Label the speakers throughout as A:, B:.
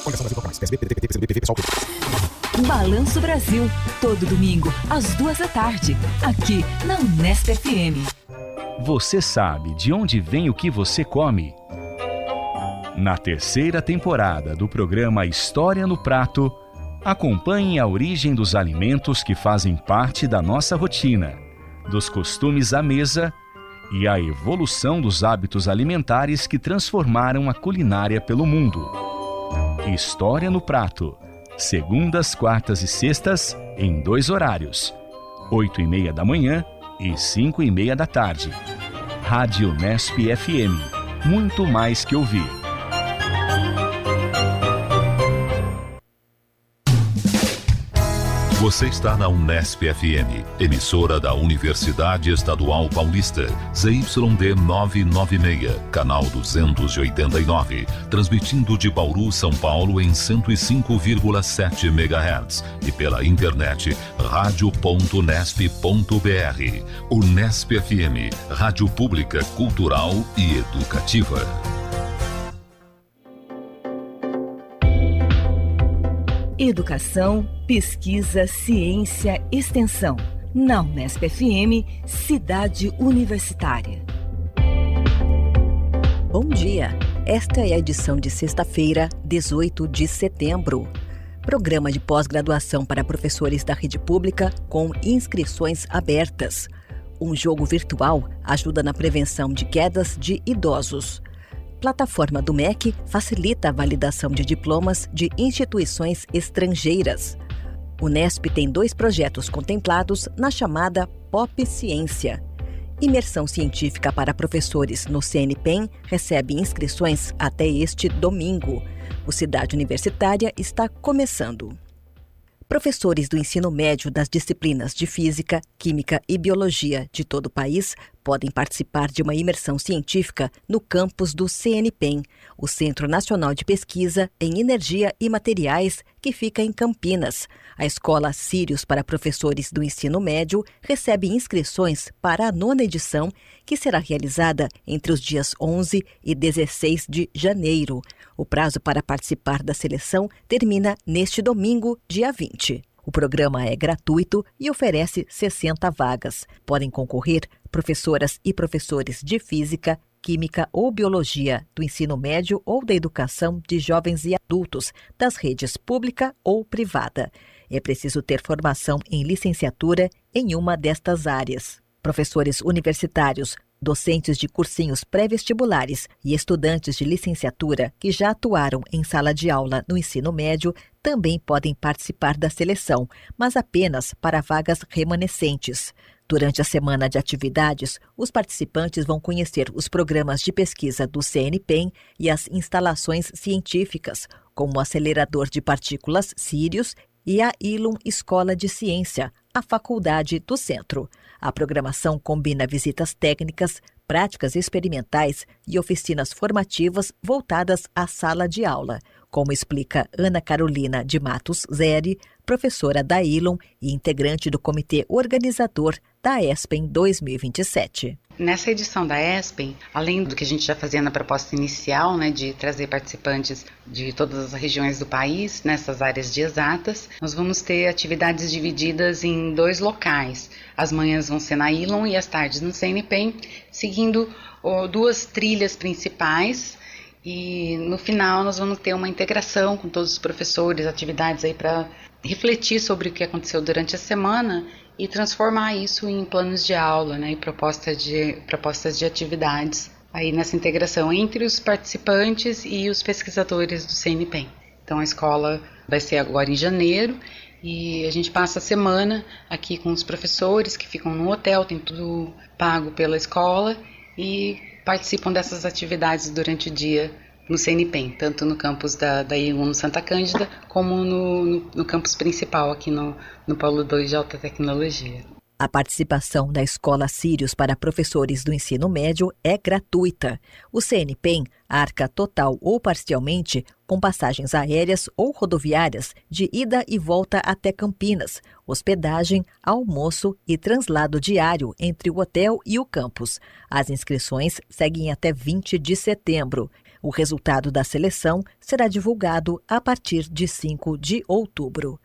A: Balanço Brasil, todo domingo, às 14h, aqui na Unesp FM.
B: Você sabe de onde vem o que você come? Na terceira temporada do programa História no Prato, acompanhe a origem dos alimentos que fazem parte da nossa rotina, dos costumes à mesa e a evolução dos hábitos alimentares que transformaram a culinária pelo mundo. História no Prato, segundas, quartas e sextas, em 2 horários, 8h30 da manhã e 5h30 da tarde. Rádio Unesp FM, muito mais que ouvir.
C: Você está na Unesp FM, emissora da Universidade Estadual Paulista, ZYD 996, canal 289, transmitindo de Bauru, São Paulo em 105,7 MHz e pela internet radio.unesp.br. Unesp FM, rádio pública, cultural e educativa.
A: Educação, pesquisa, ciência, extensão. Na Unesp FM, Cidade Universitária.
D: Bom dia! Esta é a edição de sexta-feira, 18 de setembro. Programa de pós-graduação para professores da rede pública com inscrições abertas. Um jogo virtual ajuda na prevenção de quedas de idosos. Plataforma do MEC facilita a validação de diplomas de instituições estrangeiras. Unesp tem 2 projetos contemplados na chamada Pop Ciência. Imersão científica para professores no CNPEM recebe inscrições até este domingo. O Cidade Universitária está começando. Professores do ensino médio das disciplinas de Física, Química e Biologia de todo o país podem participar de uma imersão científica no campus do CNPEM, o Centro Nacional de Pesquisa em Energia e Materiais, que fica em Campinas. A Escola Sírios para Professores do Ensino Médio recebe inscrições para a 9ª edição, que será realizada entre os dias 11 e 16 de janeiro. O prazo para participar da seleção termina neste domingo, dia 20. O programa é gratuito e oferece 60 vagas. Podem concorrer professoras e professores de Física, Química ou Biologia do ensino médio ou da educação de jovens e adultos das redes pública ou privada. É preciso ter formação em licenciatura em uma destas áreas. Professores universitários, docentes de cursinhos pré-vestibulares e estudantes de licenciatura que já atuaram em sala de aula no ensino médio também podem participar da seleção, mas apenas para vagas remanescentes. Durante a semana de atividades, os participantes vão conhecer os programas de pesquisa do CNPEM e as instalações científicas, como o acelerador de partículas Sírios e a Ilum Escola de Ciência, a faculdade do centro. A programação combina visitas técnicas, práticas experimentais e oficinas formativas voltadas à sala de aula, como explica Ana Carolina de Matos Zeri, professora da Ilum e integrante do comitê organizador da ESPEN 2027.
E: Nessa edição da ESPEN, além do que a gente já fazia na proposta inicial, de trazer participantes de todas as regiões do país, nessas áreas de exatas, nós vamos ter atividades divididas em 2 locais. As manhãs vão ser na Ilum e as tardes no CNPEM, seguindo 2 trilhas principais. E no final nós vamos ter uma integração com todos os professores, atividades aí para refletir sobre o que aconteceu durante a semana e transformar isso em planos de aula, e propostas de atividades aí nessa integração entre os participantes e os pesquisadores do CNPEM. Então a escola vai ser agora em janeiro e a gente passa a semana aqui com os professores que ficam no hotel, tem tudo pago pela escola e participam dessas atividades durante o dia no CNPEM, tanto no campus da Ilum Santa Cândida, como no campus principal aqui no Polo 2 de Alta Tecnologia.
D: A participação da Escola Sírios para professores do ensino médio é gratuita. O CNPEM arca total ou parcialmente com passagens aéreas ou rodoviárias de ida e volta até Campinas, hospedagem, almoço e translado diário entre o hotel e o campus. As inscrições seguem até 20 de setembro. O resultado da seleção será divulgado a partir de 5 de outubro.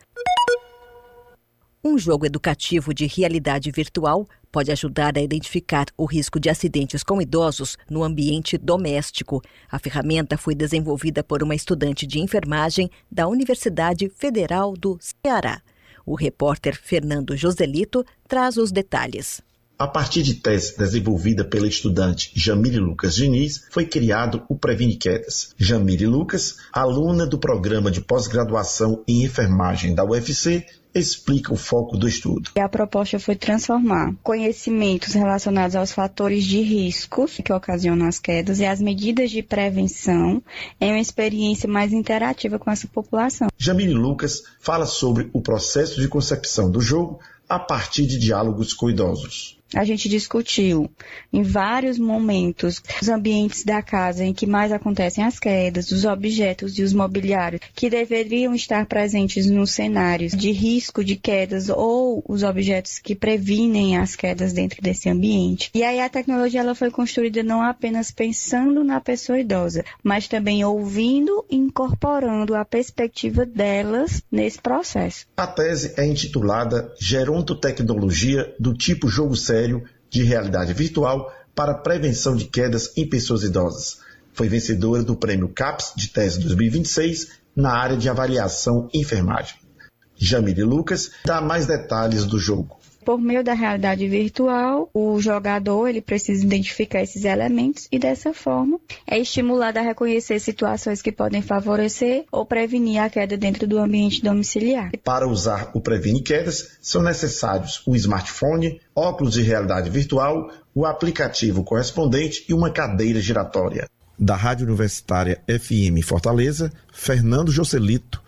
D: Um jogo educativo de realidade virtual pode ajudar a identificar o risco de acidentes com idosos no ambiente doméstico. A ferramenta foi desenvolvida por uma estudante de enfermagem da Universidade Federal do Ceará. O repórter Fernando Joselito traz os detalhes.
F: A partir de tese desenvolvida pela estudante Jamile Lucas Diniz, foi criado o Previne Quedas. Jamile Lucas, aluna do programa de pós-graduação em enfermagem da UFC, explica o foco do estudo.
G: A proposta foi transformar conhecimentos relacionados aos fatores de riscos que ocasionam as quedas e as medidas de prevenção em uma experiência mais interativa com essa população.
F: Jamile Lucas fala sobre o processo de concepção do jogo a partir de diálogos com idosos.
G: A gente discutiu em vários momentos os ambientes da casa em que mais acontecem as quedas, os objetos e os mobiliários que deveriam estar presentes nos cenários de risco de quedas ou os objetos que previnem as quedas dentro desse ambiente. E aí a tecnologia ela foi construída não apenas pensando na pessoa idosa, mas também ouvindo e incorporando a perspectiva delas nesse processo.
F: A tese é intitulada Gerontotecnologia do tipo jogo sério de realidade virtual para prevenção de quedas em pessoas idosas. Foi vencedora do Prêmio CAPES de Tese 2026 na área de avaliação em enfermagem. Jamile Lucas dá mais detalhes do jogo.
G: Por meio da realidade virtual, o jogador ele precisa identificar esses elementos e, dessa forma, é estimulado a reconhecer situações que podem favorecer ou prevenir a queda dentro do ambiente domiciliar.
F: Para usar o Previne Quedas, são necessários um smartphone, óculos de realidade virtual, o aplicativo correspondente e uma cadeira giratória. Da Rádio Universitária FM Fortaleza, Fernando Joselito.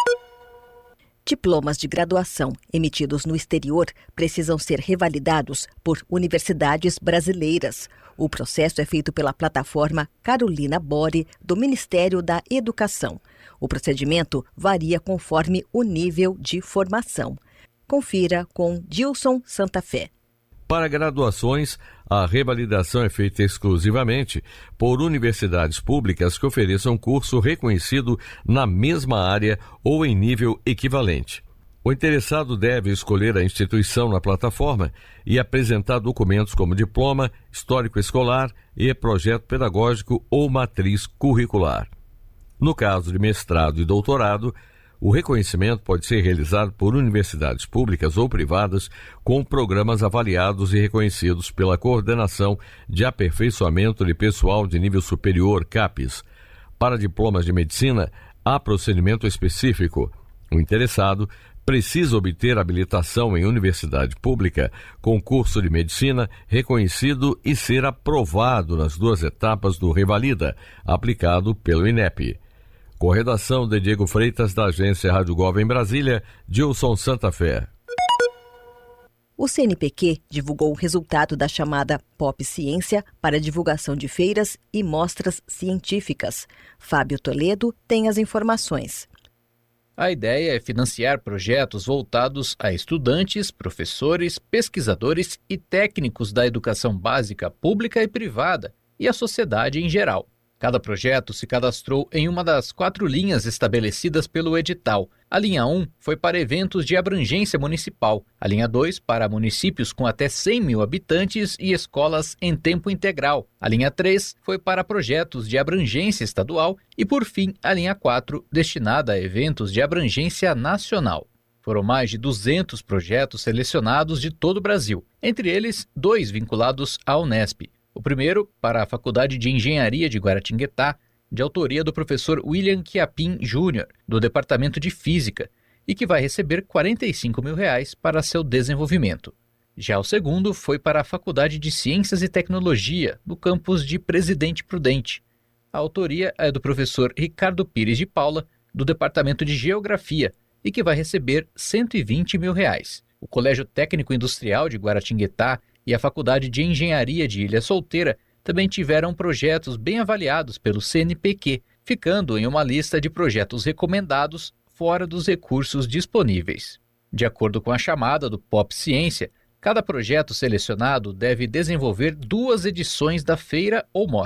D: Diplomas de graduação emitidos no exterior precisam ser revalidados por universidades brasileiras. O processo é feito pela plataforma Carolina Bore, do Ministério da Educação. O procedimento varia conforme o nível de formação. Confira com Dilson Santa Fé.
H: Para graduações, a revalidação é feita exclusivamente por universidades públicas que ofereçam curso reconhecido na mesma área ou em nível equivalente. O interessado deve escolher a instituição na plataforma e apresentar documentos como diploma, histórico escolar e projeto pedagógico ou matriz curricular. No caso de mestrado e doutorado, o reconhecimento pode ser realizado por universidades públicas ou privadas com programas avaliados e reconhecidos pela Coordenação de Aperfeiçoamento de Pessoal de Nível Superior, CAPES. Para diplomas de medicina, há procedimento específico. O interessado precisa obter habilitação em universidade pública com curso de medicina reconhecido e ser aprovado nas 2 etapas do Revalida, aplicado pelo INEP. Com redação de Diego Freitas, da agência Rádio Gov em Brasília, Dilson Santa Fé.
D: O CNPq divulgou o resultado da chamada Pop Ciência para divulgação de feiras e mostras científicas. Fábio Toledo tem as informações.
I: A ideia é financiar projetos voltados a estudantes, professores, pesquisadores e técnicos da educação básica pública e privada e a sociedade em geral. Cada projeto se cadastrou em uma das 4 linhas estabelecidas pelo edital. A linha 1 foi para eventos de abrangência municipal, a linha 2 para municípios com até 100 mil habitantes e escolas em tempo integral, a linha 3 foi para projetos de abrangência estadual e, por fim, a linha 4 destinada a eventos de abrangência nacional. Foram mais de 200 projetos selecionados de todo o Brasil, entre eles 2 vinculados à Unesp. O primeiro, para a Faculdade de Engenharia de Guaratinguetá, de autoria do professor William Chiapin Jr., do Departamento de Física, e que vai receber R$ 45 mil para seu desenvolvimento. Já o segundo foi para a Faculdade de Ciências e Tecnologia, no campus de Presidente Prudente. A autoria é do professor Ricardo Pires de Paula, do Departamento de Geografia, e que vai receber R$ 120 mil. O Colégio Técnico Industrial de Guaratinguetá e a Faculdade de Engenharia de Ilha Solteira também tiveram projetos bem avaliados pelo CNPq, ficando em uma lista de projetos recomendados fora dos recursos disponíveis. De acordo com a chamada do Pop Ciência, cada projeto selecionado deve desenvolver 2 edições da feira ou mostra.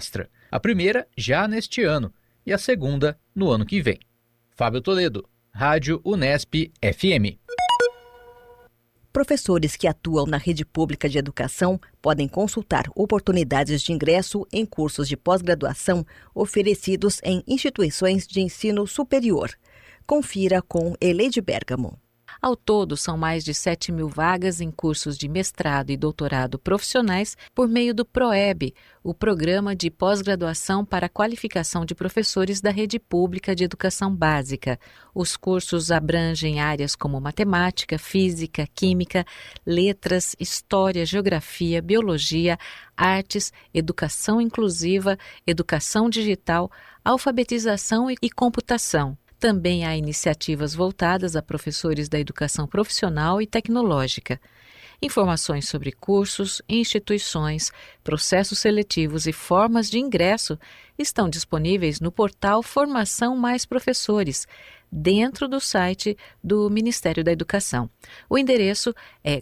I: A primeira já neste ano e a segunda no ano que vem. Fábio Toledo, Rádio Unesp FM.
D: Professores que atuam na rede pública de educação podem consultar oportunidades de ingresso em cursos de pós-graduação oferecidos em instituições de ensino superior. Confira com Eleide Bergamo.
J: Ao todo, são mais de 7.000 vagas em cursos de mestrado e doutorado profissionais por meio do PROEB, o Programa de Pós-Graduação para a Qualificação de Professores da Rede Pública de Educação Básica. Os cursos abrangem áreas como matemática, física, química, letras, história, geografia, biologia, artes, educação inclusiva, educação digital, alfabetização e computação. Também há iniciativas voltadas a professores da educação profissional e tecnológica. Informações sobre cursos, instituições, processos seletivos e formas de ingresso estão disponíveis no portal Formação Mais Professores, dentro do site do Ministério da Educação. O endereço é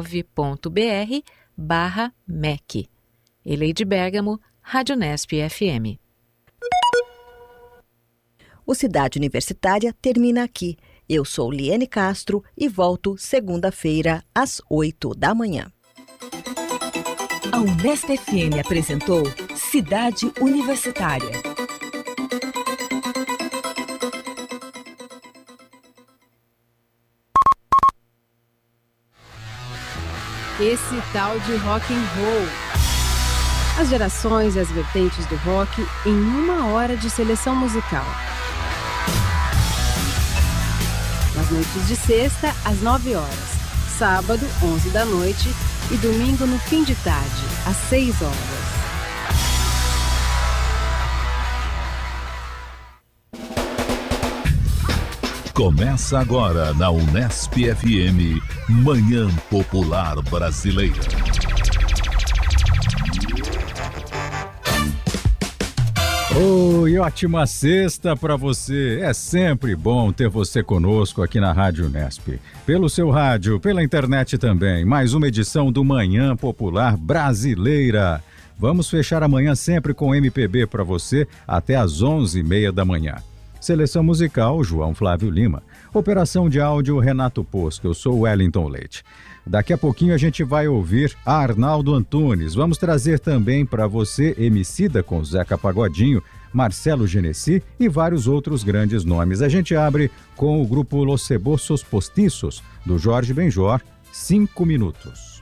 J: gov.br/MEC. Eleide Bergamo, Rádio Unesp FM.
D: O Cidade Universitária termina aqui. Eu sou Liane Castro e volto segunda-feira às 8 da manhã.
A: A Unesp FM apresentou Cidade Universitária.
K: Esse tal de rock and roll. As gerações e as vertentes do rock em 1 hora de seleção musical. Nas noites de sexta, às 9 horas, sábado, 11 da noite e domingo no fim de tarde, às 6 horas.
C: Começa agora na Unesp FM, Manhã Popular Brasileira.
L: Oi, ótima sexta para você. É sempre bom ter você conosco aqui na Rádio Unesp. Pelo seu rádio, pela internet também. Mais uma edição do Manhã Popular Brasileira. Vamos fechar amanhã sempre com MPB para você até às 11h30 da manhã. Seleção musical, João Flávio Lima. Operação de áudio, Renato Posco. Eu sou Wellington Leite. Daqui a pouquinho a gente vai ouvir Arnaldo Antunes. Vamos trazer também para você Emicida com Zeca Pagodinho, Marcelo Genesi e vários outros grandes nomes. A gente abre com o grupo Los Cebosos Postiços, do Jorge Benjor, 5 minutos.